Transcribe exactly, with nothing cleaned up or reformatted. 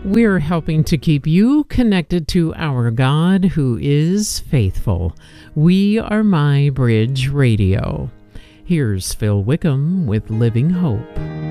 We're helping to keep you connected to our God who is faithful. We are My Bridge Radio. Here's Phil Wickham with Living Hope.